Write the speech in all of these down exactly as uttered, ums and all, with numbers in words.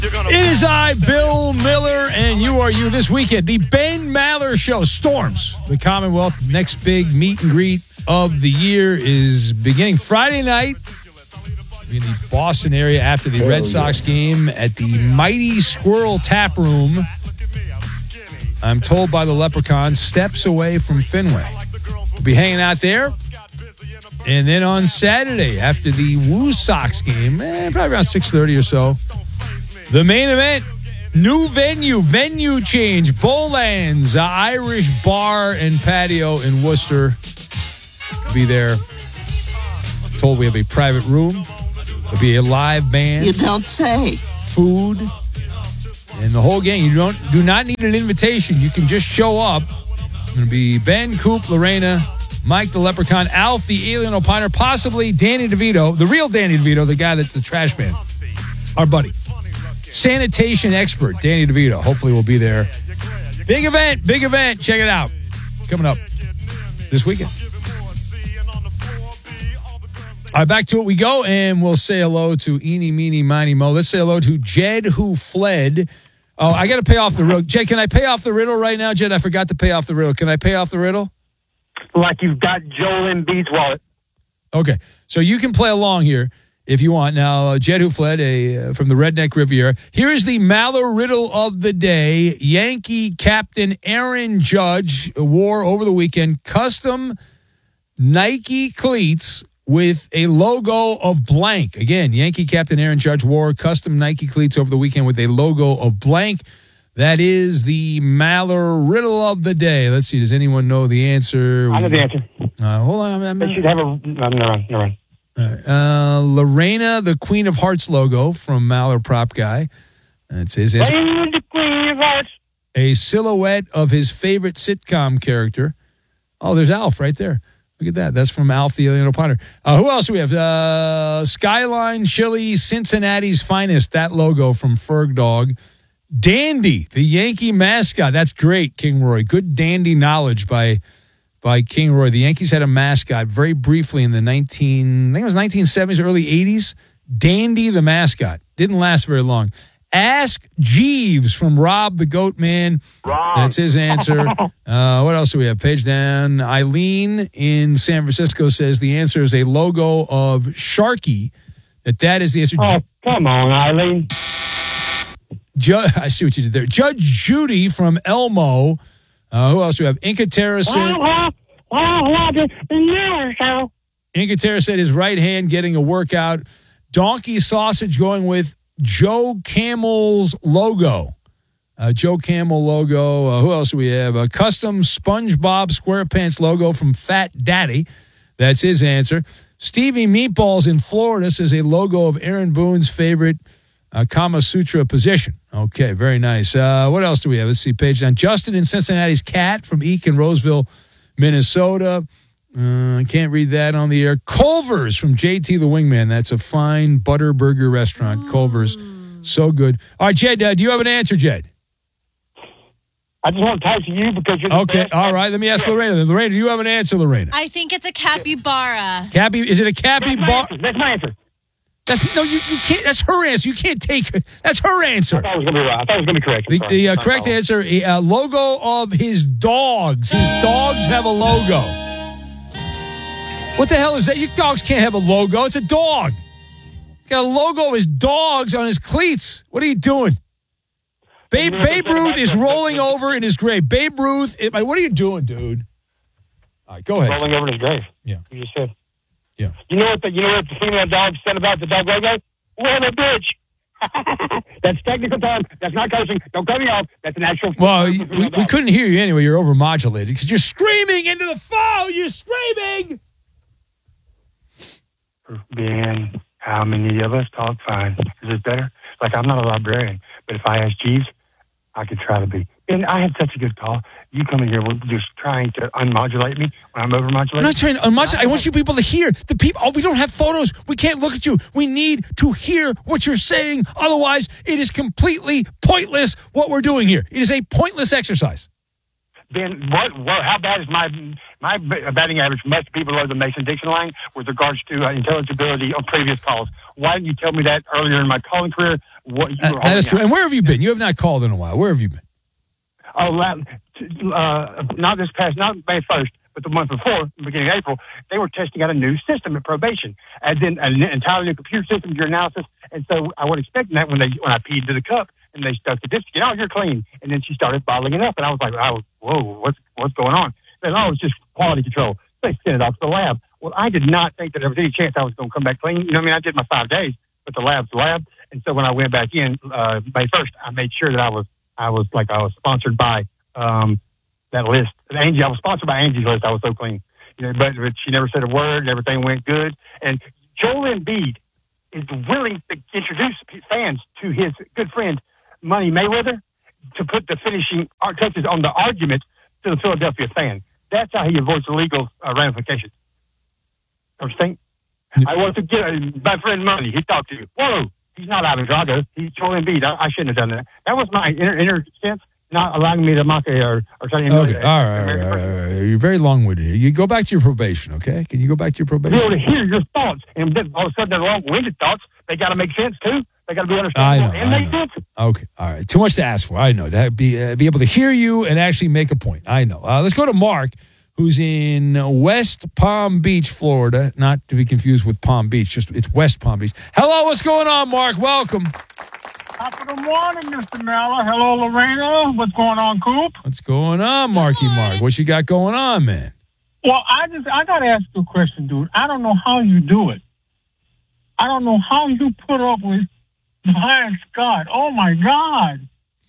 It is I, Bill Miller, and you are you this weekend. The Ben Maller Show storms the Commonwealth. Next big meet and greet of the year is beginning Friday night in the Boston area after the Red Sox game at the Mighty Squirrel Tap Room. I'm told by the Leprechaun, steps away from Fenway. We'll be hanging out there. And then on Saturday, after the Woo Sox game, eh, probably around six thirty or so, the main event, new venue, venue change, Bowlands, uh, Irish Bar and Patio in Worcester. We'll be there. Told we have a private room. There'll be a live band. You don't say. Food. And the whole gang. You don't do not need an invitation. You can just show up. It's going to be Ben, Coop, Lorena, Mike the Leprechaun, Alf the Alien Opiner, possibly Danny DeVito, the real Danny DeVito, the guy that's the trash man, our buddy. Sanitation expert, Danny DeVito. Hopefully we'll be there. Big event, big event. Check it out. Coming up this weekend. All right, back to it we go, and we'll say hello to Eeny, Meeny, Miny, Mo. Let's say hello to Jed, who fled. Oh, I got to pay off the riddle. Jed, can I pay off the riddle right now? Jed, I forgot to pay off the riddle. Can I pay off the riddle? Like you've got Joel Embiid's wallet. Okay, so you can play along here if you want. Now, uh, Jed, who fled a, uh, from the Redneck Riviera. Here is the Maller riddle of the day. Yankee captain Aaron Judge wore over the weekend custom Nike cleats with a logo of blank. Again, Yankee captain Aaron Judge wore custom Nike cleats over the weekend with a logo of blank. That is the Maller riddle of the day. Let's see. Does anyone know the answer? I know the answer. Uh, hold on. I'm, they I'm, should have a... No, never mind. Never mind. All right. Uh, Lorena, the Queen of Hearts logo from Maller Prop Guy. That's his. his the Queen of Hearts. A silhouette of his favorite sitcom character. Oh, there's Alf right there. Look at that. That's from Alf the Alien Opiner. Uh, who else do we have? Uh, Skyline Chili, Cincinnati's finest. That logo from Ferg Dog. Dandy, the Yankee mascot. That's great, King Roy. Good dandy knowledge by by King Roy. The Yankees had a mascot very briefly in the nineteen, I think it was nineteen seventies, early eighties. Dandy, the mascot. Didn't last very long. Ask Jeeves from Rob the Goat Man. Rob. That's his answer. uh, what else do we have? Page down. Eileen in San Francisco says the answer is a logo of Sharky. That that is the answer. Oh, come on, Eileen. Ju- I see what you did there. Judge Judy from Elmo. Uh, who else do we have? Inca Terra said, Inca Terra said his right hand getting a workout. Donkey Sausage going with Joe Camel's logo. Uh, Joe Camel logo. Uh, who else do we have? A custom SpongeBob SquarePants logo from Fat Daddy. That's his answer. Stevie Meatballs in Florida says a logo of Aaron Boone's favorite Uh, Kama Sutra position. Okay, very nice. Uh, what else do we have? Let's see, page down. Justin in Cincinnati's Cat from Eek in Roseville, Minnesota. Uh, I can't read that on the air. Culver's from J T the Wingman. That's a fine butter burger restaurant. Mm. Culver's. So good. All right, Jed, uh, do you have an answer, Jed? I just want to talk to you because you're the Okay, best. all right. Let me ask Lorena. Then. Lorena, do you have an answer, Lorena? I think it's a capybara. Cappy, is it a capybara? That's, that's my answer. That's no, you, you can't. That's her answer. You can't take. That's her answer. I thought it was going to be right. I thought it was going to be correct. The, the uh, correct answer: a uh, logo of his dogs. His dogs have a logo. What the hell is that? Your dogs can't have a logo. It's a dog. He's got a logo of his dogs on his cleats. What are you doing? Babe, Babe Ruth is rolling over in his grave. Babe Ruth, it, what are you doing, dude? All right, go ahead. Rolling over in his grave. Yeah. You just said. Yeah. You know what the you know what the female dog said about the dog logo? What a bitch. That's technical term. That's not cursing. Don't cut me off. That's an actual. Well, we, we, we couldn't hear you anyway. You're overmodulated because you're screaming into the phone. You're screaming. Ben, how many of us talk fine? Is it better? Like, I'm not a librarian, but if I ask Jeeves, I could try to be. And I had such a good call. You come in here with just trying to unmodulate me when I'm overmodulating. I'm not trying to unmodulate. I want you people to hear. The people, oh, we don't have photos. We can't look at you. We need to hear what you're saying. Otherwise, it is completely pointless what we're doing here. It is a pointless exercise. Ben, what, what, how bad is my my batting average must be below the Mason-Dixon line with regards to uh, intelligibility on previous calls? Why didn't you tell me that earlier in my calling career what you Uh, were that is holding true. out. And where have you been? You have not called in a while. Where have you been? Oh, la- uh, not this past, not May first, but the month before, beginning of April, they were testing out a new system at probation, and then an entirely new computer system, your analysis. And so I wasn't expecting that when they when I peed to the cup and they stuck the disc in. Oh, you're clean. And then she started bottling it up, and I was like, I was, whoa, what's what's going on? And oh, it's just quality control. They sent it off to the lab. Well, I did not think that there was any chance I was going to come back clean. You know what I mean? I did my five days, but the lab's the lab. And so when I went back in uh, May first, I made sure that I was I was like I was sponsored by um, that list. And Angie, I was sponsored by Angie's list. I was so clean. You know, but, but she never said a word. Everything went good. And Joel Embiid is willing to introduce fans to his good friend Money Mayweather to put the finishing touches on the argument to the Philadelphia fan. That's how he avoids the legal uh, ramifications. Don't you think? Yeah. I want to get uh, my friend Money. He talked to you. Whoa, he's not Ivan Drago. He's Joel Embiid. I, I shouldn't have done that. That was my inner, inner sense, not allowing me to mock it or, or try to Okay, all right, all right, all right, all right. You're very long-winded here. You go back to your probation, okay? Can you go back to your Be able probation? to hear your thoughts, and then all of a sudden they're long-winded thoughts. They got to make sense too. They got to be I understandable know, and I make know. sense. Okay, all right. Too much to ask for. I know. To be uh, be able to hear you and actually make a point. I know. Uh, let's go to Mark, who's in West Palm Beach, Florida. Not to be confused with Palm Beach. Just it's West Palm Beach. Hello, what's going on, Mark? Welcome. Top of the morning, Mister Miller. Hello, Lorena. What's going on, Coop? What's going on, Marky Mark? What you got going on, man? Well, I just I gotta ask you a question, dude. I don't know how you do it. I don't know how you put up with Brian Scott. Oh my God.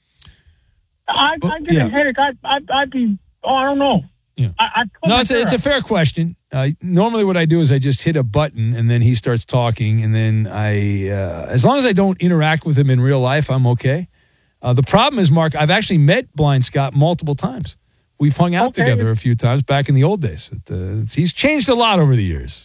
I, Well, I get yeah. a headache. I I I'd be oh I don't know. Yeah. I, I No, it's a, it's a fair question. Uh, normally, what I do is I just hit a button, and then he starts talking, and then I, uh, as long as I don't interact with him in real life, I'm okay. Uh, the problem is, Mark, I've actually met Blind Scott multiple times. We've hung out Okay. together a few times back in the old days. It, uh, it's- he's changed a lot over the years.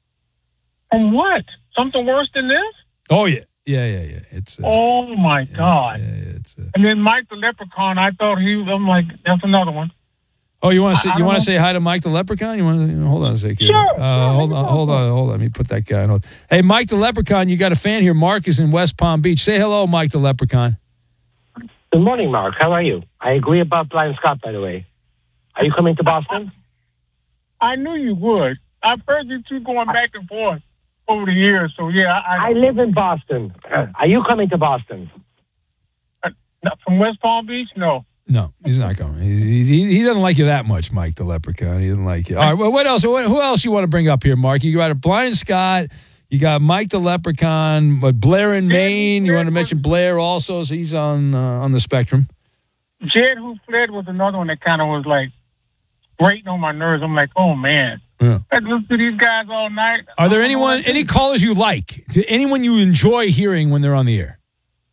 And what? Something worse than this? Oh yeah, yeah, yeah, yeah. It's uh, Oh my God. yeah, yeah, it's. Uh, And then Mike the Leprechaun, I thought he was, I'm like, that's another one. oh, you want to say I- I you don't want know. to say hi to Mike the Leprechaun? You want to hold on a second? Sure, Uh, sure, hold on, hold on, hold on. Let me put that guy on hold. Hey, Mike the Leprechaun, you got a fan here. Mark is in West Palm Beach. Say hello, Mike the Leprechaun. Good morning, Mark. How are you? I agree about Blind Scott, by the way. Are you coming to Boston? I knew you would. I've heard you two going back and forth over the years, so yeah. I, I live in Boston. Uh, are you coming to Boston? I from West Palm Beach? No. No, he's not coming. He's, he's, he he doesn't like you that much, Mike the Leprechaun. He doesn't like you. All right, well, what else? What, who else you want to bring up here, Mark? You got a Blind Scott. You got Mike the Leprechaun, but Blair in Maine. You want to mention Blair also? So he's on uh, on the spectrum. Jed Who Fled was another one that kind of was like grating on my nerves. I'm like, oh man, Yeah. I listen to these guys all night. Are there I don't know anyone, what to any do. callers you like? Anyone you enjoy hearing when they're on the air?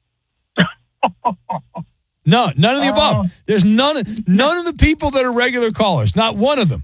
No, none of the Uh, above. There's none, none of the people that are regular callers. Not one of them.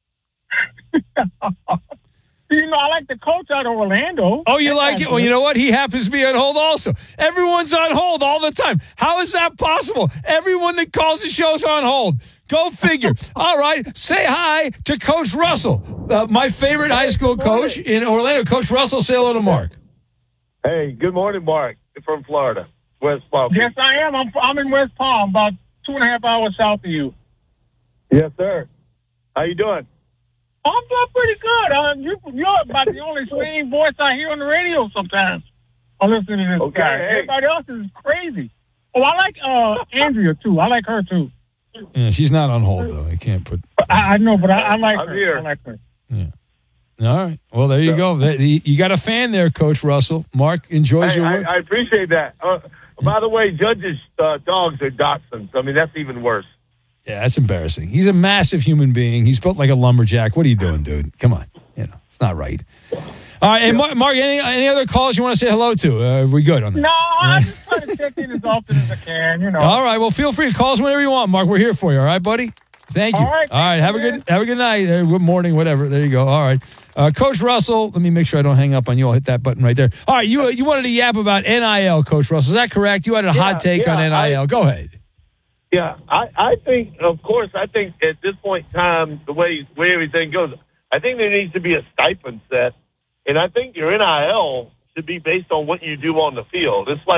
You know, I like the coach out of Orlando. Oh, you That like guy's it? Well, you good. know what? He happens to be on hold also. Everyone's on hold all the time. How is that possible? Everyone that calls the show's on hold. Go figure. All right. Say hi to Coach Russell, uh, my favorite high school coach in Orlando. Coach Russell, say hello to Mark. Hey, good morning, Mark, from Florida, West Palm Beach. Yes, I am. I'm, I'm in West Palm, about two and a half hours south of you. Yes, sir. How you doing? I'm doing pretty good. Uh, you, you're about the only same voice I hear on the radio sometimes. I'm listening to this Okay, guy. hey. Everybody else is crazy. Oh, I like uh, Andrea, too. I like her, too. Yeah, she's not on hold, though. I can't put. I, I know, but I, I like I'm her. here. I like her. All right. Well, there you go. There- You got a fan there, Coach Russell. Mark enjoys Hey, your I, work. I appreciate that. Uh, by the way, Judge's uh, dogs are Dachshunds. I mean, that's even worse. Yeah, that's embarrassing. He's a massive human being. He's built like a lumberjack. What are you doing, dude? Come on. You know, it's not right. All right. And Mark, Mark any, any other calls you want to say hello to? Uh, are we good on that? No, I just try to check in as often as I can, you know. All right. Well, feel free to call us whenever you want, Mark. We're here for you. All right, buddy? Thank you. All right, All right. Have a man. good have a good night. Uh, good morning, whatever. There you go. All right. Uh, Coach Russell, let me make sure I don't hang up on you. I'll hit that button right there. All right. You, uh, you wanted to yap about N I L, Coach Russell. Is that correct? You had a Yeah, hot take yeah, on N I L. I- Go ahead. Yeah, I, I think, of course, I think at this point in time, the way, way everything goes, I think there needs to be a stipend set. And I think your N I L should be based on what you do on the field. It's like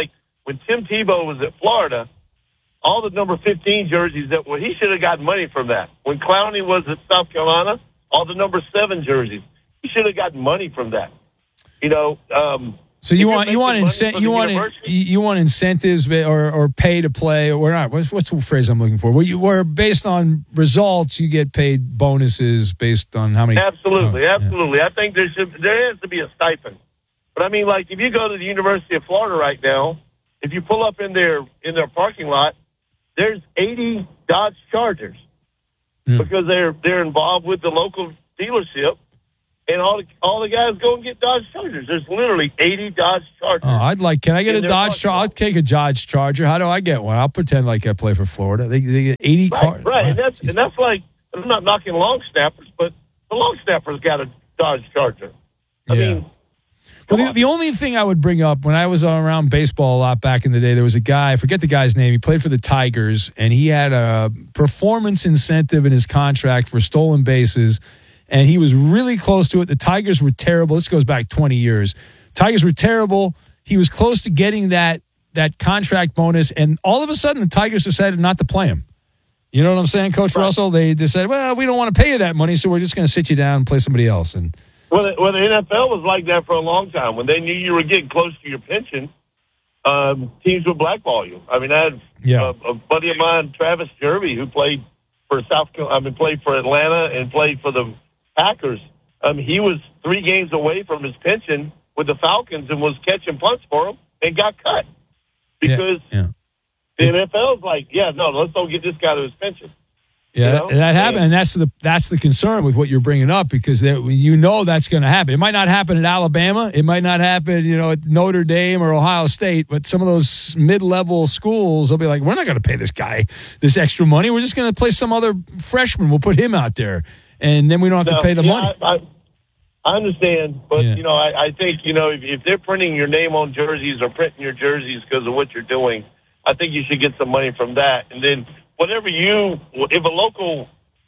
when Tim Tebow was at Florida, all the number fifteen jerseys that well, he should have gotten money from that. When Clowney was at South Carolina, all the number seven jerseys, he should have gotten money from that. You know. Um, so you want you want incent you want in, you want incentives or or pay to play or not? What's, what's the phrase I'm looking for? Where you were based on results, you get paid bonuses based on how many. Absolutely, oh, absolutely. Yeah. I think there should there has to be a stipend. But I mean, like if you go to the University of Florida right now, if you pull up in their in their parking lot, there's eighty Dodge Chargers yeah. because they're they're involved with the local dealership, and all the all the guys go and get Dodge Chargers. There's literally eighty Dodge Chargers. Oh, I'd like. Can I get a Dodge Charger? I'll take a Dodge Charger. How do I get one? I'll pretend like I play for Florida. They, they get eighty right, cars. Right, and that's and that's like I'm not knocking long snappers, but the long snapper's got a Dodge Charger. I yeah. mean. Well, the, the only thing I would bring up when I was around baseball a lot back in the day, there was a guy, I forget the guy's name, he played for the Tigers, and he had a performance incentive in his contract for stolen bases, and he was really close to it. The Tigers were terrible. This goes back twenty years. Tigers were terrible. He was close to getting that that contract bonus, and all of a sudden the Tigers decided not to play him. You know what I'm saying, Coach right. Russell? They decided, well, we don't want to pay you that money, so we're just going to sit you down and play somebody else. And Well the, well, the N F L was like that for a long time. When they knew you were getting close to your pension, um, teams would blackball you. I mean, I had yeah. a, a buddy of mine, Travis Jervey, who played for South. I mean, played for Atlanta and played for the Packers. Um, he was three games away from his pension with the Falcons and was catching punts for them and got cut because yeah. Yeah. the N F L is like, yeah, no, let's don't get this guy to his pension. Yeah, you know? that, that happened, and that's the that's the concern with what you're bringing up because there, you know that's going to happen. It might not happen at Alabama, it might not happen, you know, at Notre Dame or Ohio State, but some of those mid-level schools, they'll be like, we're not going to pay this guy this extra money. We're just going to play some other freshman. We'll put him out there, and then we don't have no, to pay the yeah, money. I, I, I understand, but yeah. you know, I, I think you know if, if they're printing your name on jerseys or printing your jerseys because of what you're doing, I think you should get some money from that, and then whatever you, if a local,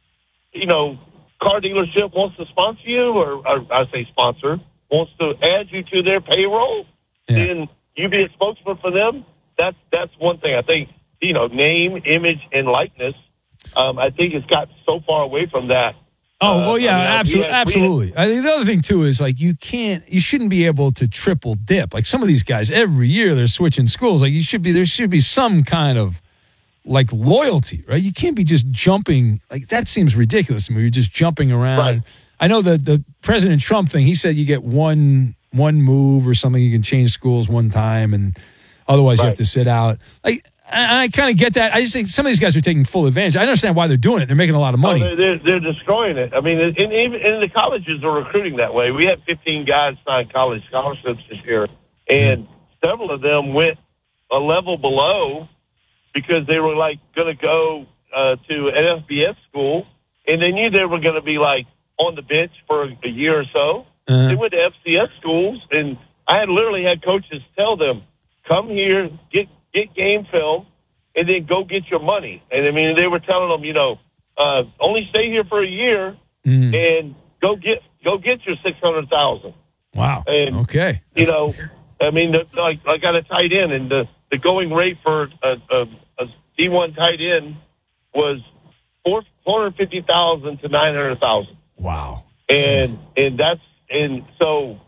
you know, car dealership wants to sponsor you, or, or I say sponsor, wants to add you to their payroll, yeah. then you be a spokesman for them. That's that's one thing. I think, you know, name, image, and likeness. Um, I think it's got so far away from that. Oh, well, yeah, uh, I mean, absolutely. we had, absolutely. We had, I think the other thing, too, is like you can't, you shouldn't be able to triple dip. Like some of these guys, every year they're switching schools. Like you should be, there should be some kind of like loyalty, right? You can't be just jumping. Like that seems ridiculous to me. You're just jumping around. Right. I know the the President Trump thing. He said you get one one move or something. You can change schools one time, and otherwise right. you have to sit out. Like I, I kind of get that. I just think some of these guys are taking full advantage. I understand why they're doing it. They're making a lot of money. Oh, they're, they're destroying it. I mean, and even in the colleges are recruiting that way. We had fifteen guys sign college scholarships this year, and mm-hmm. several of them went a level below because they were like going to go uh, to an F B S school, and they knew they were going to be like on the bench for a year or so. Uh-huh. They went to F C S schools, and I had literally had coaches tell them, "Come here, get get game film, and then go get your money." And I mean, they were telling them, you know, uh, only stay here for a year mm. and go get go get your six hundred thousand. Wow. And, okay. You know, I mean, the, like I got a tight end, and the the going rate for a, a, a D one tight end was four hundred fifty thousand to nine hundred thousand. Wow. And and that's and so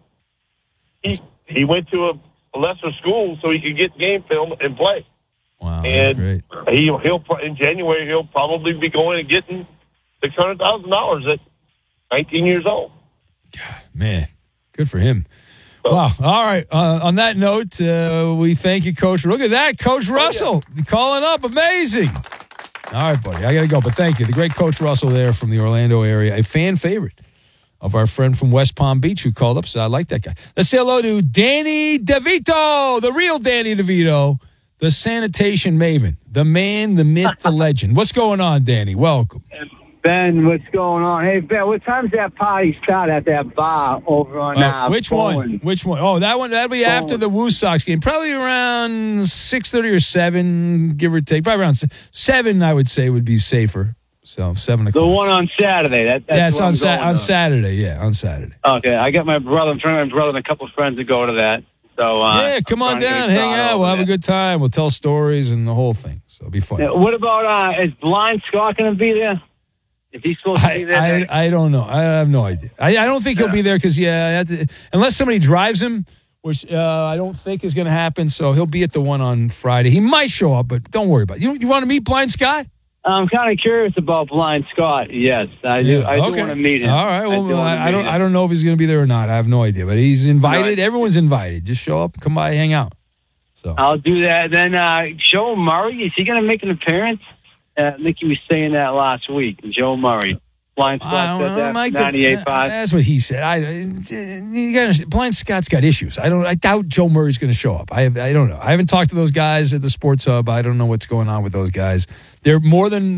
he he went to a, a lesser school so he could get game film and play. Wow, and great. he he'll in January he'll probably be going and getting six hundred thousand dollars at nineteen years old. God, man, good for him. Wow. All right. Uh, on that note, uh, we thank you, Coach. Look at that, Coach Russell oh, yeah. calling up. Amazing. All right, buddy. I got to go, but thank you. The great Coach Russell there from the Orlando area, a fan favorite of our friend from West Palm Beach who called up, so I like that guy. Let's say hello to Danny DeVito, the real Danny DeVito, the sanitation maven, the man, the myth, the legend. What's going on, Danny? Welcome. Ben, what's going on? Hey, Ben, what time's that party start at that bar over on uh, uh, which Bowen? one? Which one? Oh, that one. That'll be Bowen. After the Woo Sox game, probably around six thirty or seven, give or take. Probably around seven, I would say, would be safer. So seven o'clock. The one on Saturday. That, that's yeah, it's on sa- on Saturday. Yeah, on Saturday. Okay, I got my brother. I'm trying to my brother and a couple of friends to go to that. So uh, yeah, come I'm on trying to get down, a hang crowd out. over We'll have a there. good time. We'll tell stories and the whole thing. So it'll be fun. Now, what about uh, is Blind Scott going to be there? Is he supposed to I, be there? I, I don't know. I have no idea. I, I don't think he'll be there because, yeah, I have to, unless somebody drives him, which uh, I don't think is going to happen. So he'll be at the one on Friday. He might show up, but don't worry about it. You, you want to meet Blind Scott? I'm kind of curious about Blind Scott. Yes, I do. Yeah, I do okay. want to meet him. All right. Well, do wanna I, I meet don't. him. I don't know if he's going to be there or not. I have no idea. But he's invited. No, I- Everyone's invited. Just show up, come by, hang out. So I'll do that. Then uh, Joe Murray, is he going to make an appearance? Uh, I think he was saying that last week. Joe Murray. Blind I Scott don't said know, that. Mike, ninety-eight five. That's what he said. I, you gotta, Blind Scott's got issues. I don't. I doubt Joe Murray's going to show up. I. I don't know. I haven't talked to those guys at the Sports Hub. I don't know what's going on with those guys. They're more than